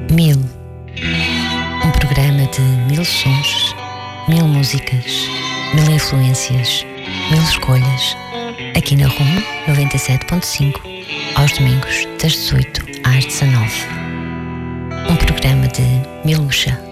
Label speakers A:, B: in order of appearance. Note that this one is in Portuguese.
A: Mil. Um programa de 1000 sons, 1000 músicas, 1000 influências, 1000 escolhas. Aqui na RUM 97.5, aos domingos das 18 às 19. Um programa de Miluxa.